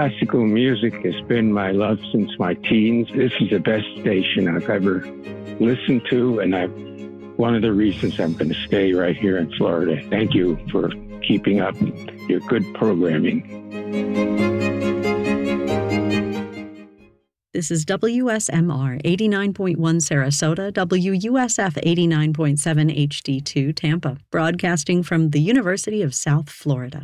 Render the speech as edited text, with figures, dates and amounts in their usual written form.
Classical music has been my love since my teens. This is the best station I've ever listened to, and one of the reasons I'm going to stay right here in Florida. Thank you for keeping up your good programming. This is WSMR 89.1 Sarasota, WUSF 89.7 HD2 Tampa, broadcasting from the University of South Florida.